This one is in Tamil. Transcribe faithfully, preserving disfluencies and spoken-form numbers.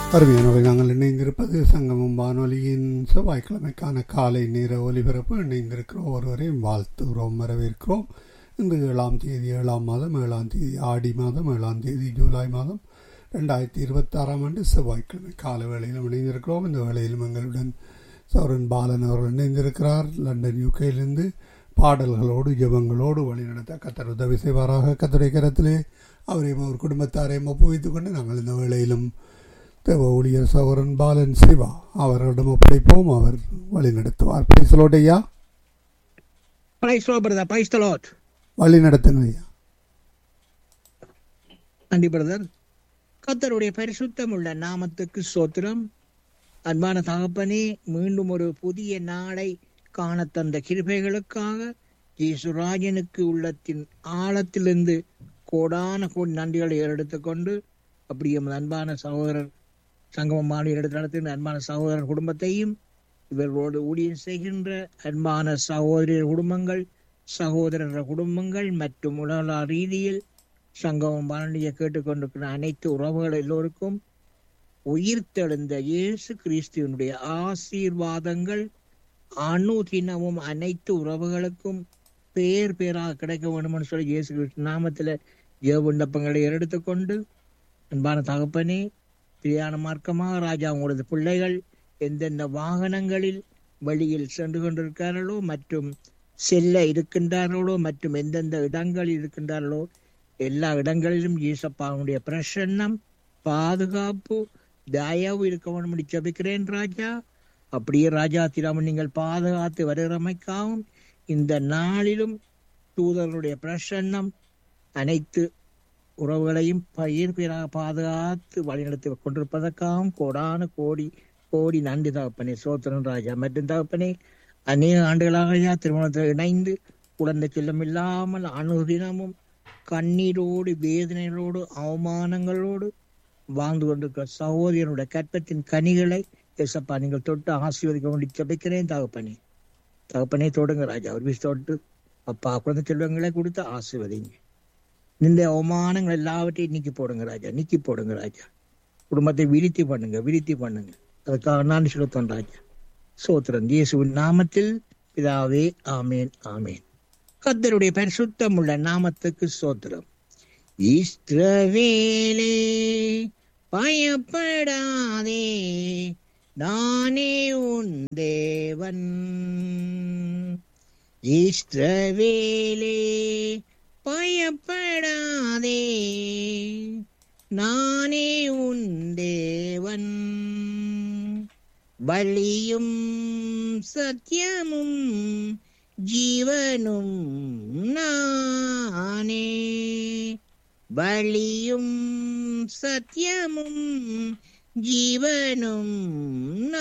அருமையானவை, நாங்கள் இணைந்திருப்பது சங்கமம் வானொலியின் செவ்வாய்க்கிழமைக்கான காலை நேர ஒலிபரப்பு. இணைந்திருக்கிறோம், ஒருவரையும் வாழ்த்துகிறோம், வரவேற்கிறோம். இன்று ஏழாம் தேதி ஏழாம் மாதம் ஏழாம் தேதி ஆடி மாதம் ஏழாம் தேதி ஜூலை மாதம் ரெண்டாயிரத்தி இருபத்தி ஆறாம் ஆண்டு செவ்வாய்க்கிழமை கால வேளையிலும் இணைந்திருக்கிறோம். இந்த வேளையிலும் எங்களுடன் சௌரன் பாலன் அவர்கள் இணைந்திருக்கிறார். லண்டன் யூகேயிலிருந்து பாடல்களோடு ஜெபங்களோடு வழிநடத்த கத்தர் உதவி செய்வாராக. கத்தருடைய கரத்திலே அவரையும் அவர் குடும்பத்தாரையும் ஒப்புவித்துக் கொண்டு நாங்கள் இந்த வேளையிலும் தேவ ஊழியர் சௌரன் பாலன் சிவா அவர்களிடம் ஒப்படைப்போம். அவர் வழி நடத்துவார். பிரைஸ்லோடையா, வழி நடத்துங்க ஐயா. நன்றி பிரதர். கர்த்தருடைய பரிசுத்தம் உள்ள நாமத்துக்கு ஸ்தோத்திரம். அன்பான தகப்பனே, மீண்டும் ஒரு புதிய நாளை காண தந்த கிருபைகளுக்காக இயேசுராஜனுக்கு உள்ளத்தின் ஆழத்திலிருந்து கோடான கோடி நன்றிகளை எடுத்துக்கொண்டு, அப்படியே அன்பான சகோதரர் சங்கமம் மாநில எடுத்து நடத்துகின்ற அன்பான சகோதரர் குடும்பத்தையும், இவர்களோடு ஊழியம் செய்கின்ற அன்பான சகோதரர் குடும்பங்கள், சகோதரர் குடும்பங்கள் மற்றும் உலக ரீதியில் சங்கமம் வானொலியை கேட்டுக்கொண்டிருக்கிற அனைத்து உறவுகள் எல்லோருக்கும் உயிர்த்தெழுந்த இயேசு கிறிஸ்துவனுடைய ஆசீர்வாதங்கள் அனுதினமும் அனைத்து உறவுகளுக்கும் பேர் பேராக கிடைக்க வேண்டும்னு சொல்லி இயேசு கிறிஸ்து நாமத்தில் ஜெப விண்ணப்பங்களை எடுத்துக்கொண்டு, அன்பான தகப்பனே, பிரியாண மார்க்கமாக ராஜா உங்களது பிள்ளைகள் எந்தெந்த வாகனங்களில் வழியில் சென்று கொண்டிருக்கிறார்களோ மற்றும் செல்ல இருக்கின்றார்களோ மற்றும் எந்தெந்த இடங்களில் இருக்கின்றார்களோ எல்லா இடங்களிலும் ஈசப்பாவுடைய பிரசன்னம், பாதுகாப்பு, தயவு இருக்க வேண்டும் ஜெபிக்கிறேன் ராஜா. அப்படியே ராஜா திராம நீங்கள் பாதுகாத்து வருகிறமைக்காகவும் இந்த நாளிலும் தூதர்களுடைய பிரசன்னம் அனைத்து உறவுகளையும் பயிர் பேராக பாதுகாத்து வழிநடத்தி கொண்டிருப்பதற்காகவும் கோடான கோடி கோடி நன்றி தகப்பனே, சோத்திரன் ராஜா. மற்றும் தகப்பனே, அநேக ஆண்டுகளாக திருமணத்தில் இணைந்து குழந்தை செல்லம் இல்லாமல் அனுதினமும் கண்ணீரோடு வேதனைகளோடு அவமானங்களோடு வாழ்ந்து கொண்டிருக்கிற சகோதரனுடைய கற்பத்தின் கனிகளை எசப்பா நீங்கள் தொட்டு ஆசீர்வதிக்க வேண்டி ஜெபிக்கிறேன் தகப்பனே. தகப்பனே தொடுங்க ராஜா, ஒரு விஷயம் தொட்டு அப்பா குழந்தை செல்வங்களை கொடுத்து ஆசீர்வதிங்க. இந்த அவமானங்கள் எல்லாவற்றையும் நீக்கி போடுங்க ராஜா, நீக்கி போடுங்க ராஜா. குடும்பத்தை விருத்தி பண்ணுங்க, விருத்தி பண்ணுங்க. அதுக்காக நான் சொல்லுத்தோன் ராஜா. சோத்திரன் இயேசுவின் நாமத்தில் பிதாவே, ஆமேன், ஆமேன். கர்த்தருடைய பரிசுத்தம் உள்ள நாமத்துக்கு ஸ்தோத்திரம். இஸ்ரவேலே பயப்படாதே, நானே உன் தேவன். இஸ்ரவேலே பயப்படாதே, நானே உன் தேவன். வழியும் சத்தியமும் ஜீவனும் நானே. வழியும் சத்தியமும் ஜீவனும்